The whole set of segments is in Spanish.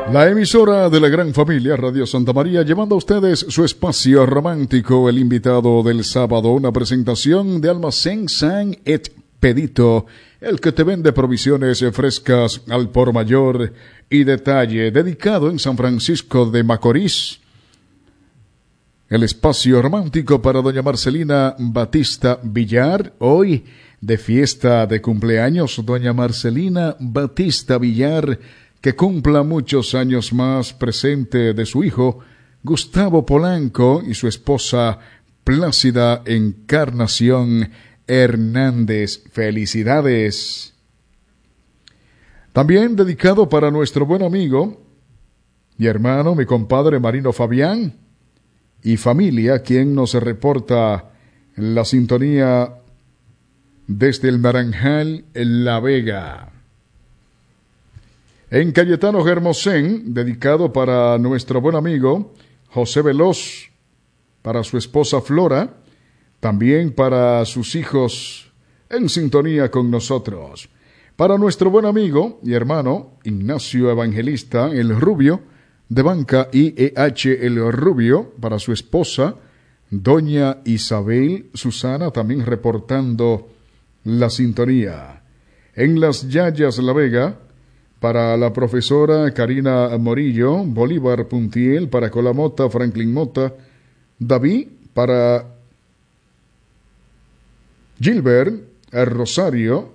La emisora de la gran familia Radio Santa María, llevando a ustedes su espacio romántico, el invitado del sábado, una presentación de Almacén San Expedito, el que te vende provisiones frescas al por mayor y detalle, dedicado en San Francisco de Macorís. El espacio romántico para doña Marcelina Batista Villar, hoy de fiesta de cumpleaños, doña Marcelina Batista Villar, que cumpla muchos años más, presente de su hijo Gustavo Polanco y su esposa Plácida Encarnación Hernández. Felicidades. También dedicado para nuestro buen amigo y hermano, mi compadre Marino Fabián y familia, quien nos reporta la sintonía desde el Naranjal, en La Vega. En Cayetano Germosén, dedicado para nuestro buen amigo José Veloz, para su esposa Flora, también para sus hijos en sintonía con nosotros. Para nuestro buen amigo y hermano Ignacio Evangelista El Rubio, de Banca IEH El Rubio, para su esposa doña Isabel Susana, también reportando la sintonía. En Las Yayas La Vega, para la profesora Karina Morillo, Bolívar Puntiel, para Colamota, Franklin Mota, David, para Gilbert Rosario.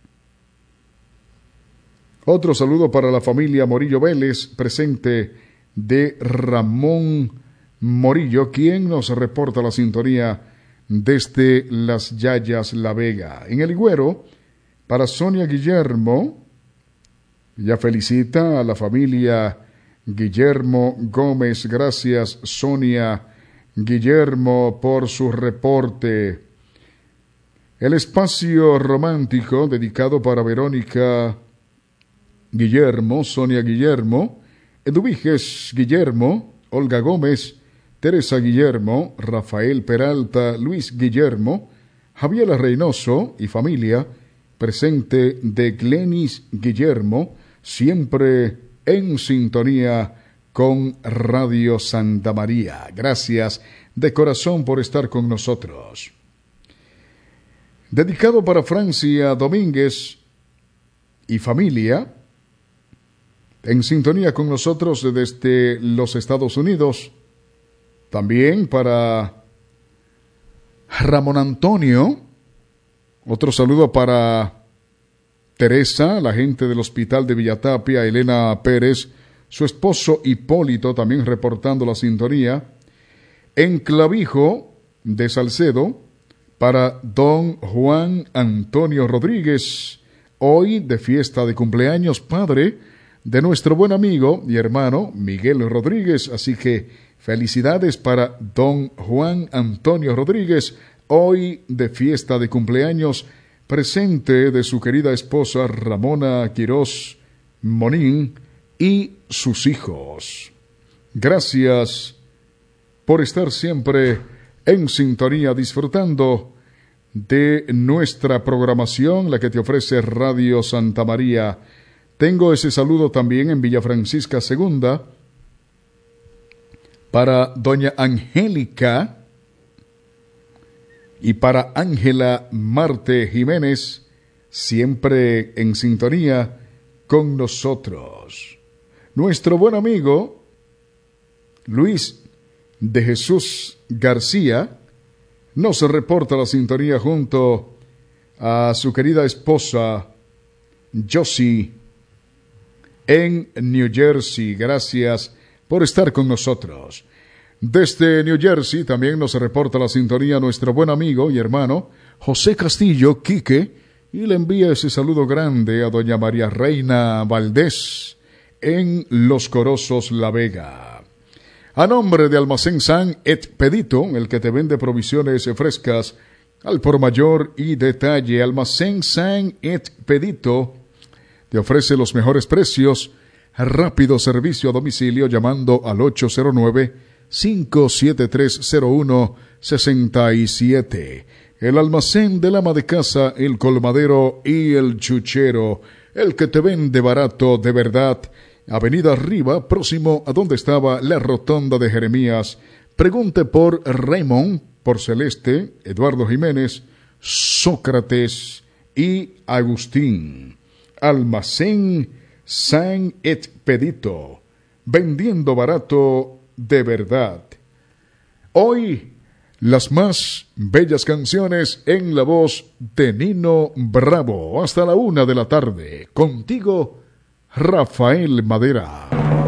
Otro saludo para la familia Morillo Vélez, presente de Ramón Morillo, quien nos reporta la sintonía desde Las Yayas La Vega. En El Higüero, para Sonia Guillermo, ya felicita a la familia Guillermo Gómez. Gracias, Sonia Guillermo, por su reporte. El espacio romántico dedicado para Verónica Guillermo, Sonia Guillermo, Eduviges Guillermo, Olga Gómez, Teresa Guillermo, Rafael Peralta, Luis Guillermo, Javier Reynoso y familia, presente de Glenis Guillermo, siempre en sintonía con Radio Santa María. Gracias de corazón por estar con nosotros. Dedicado para Francia Domínguez y familia, en sintonía con nosotros desde los Estados Unidos. También para Ramón Antonio, otro saludo para Teresa, la gente del Hospital de Villatapia, Elena Pérez, su esposo Hipólito, también reportando la sintonía. En Clavijo de Salcedo, para don Juan Antonio Rodríguez, hoy de fiesta de cumpleaños, padre de nuestro buen amigo y hermano Miguel Rodríguez. Así que felicidades para don Juan Antonio Rodríguez, hoy de fiesta de cumpleaños, presente de su querida esposa Ramona Quirós Monín y sus hijos. Gracias por estar siempre en sintonía, disfrutando de nuestra programación, la que te ofrece Radio Santa María. Tengo ese saludo también en Villa Francisca II para doña Angélica y para Ángela Marte Jiménez, siempre en sintonía con nosotros. Nuestro buen amigo Luis de Jesús García nos reporta la sintonía junto a su querida esposa Josie en New Jersey. Gracias por estar con nosotros. Desde New Jersey también nos reporta la sintonía nuestro buen amigo y hermano José Castillo Quique, y le envía ese saludo grande a doña María Reina Valdés en Los Corozos, La Vega. A nombre de Almacén San Expedito, el que te vende provisiones frescas al por mayor y detalle, Almacén San Expedito te ofrece los mejores precios, rápido servicio a domicilio llamando al 809-5730167. El almacén del ama de casa, el colmadero y el chuchero, el que te vende barato de verdad Avenida Arriba, próximo a donde estaba la rotonda de Jeremías. Pregunte por Raymond, por Celeste, Eduardo Jiménez, Sócrates y Agustín. Almacén San Expedito, vendiendo barato de verdad. Hoy, las más bellas canciones en la voz de Nino Bravo. Hasta la 1 de la tarde. Contigo, Rafael Madera.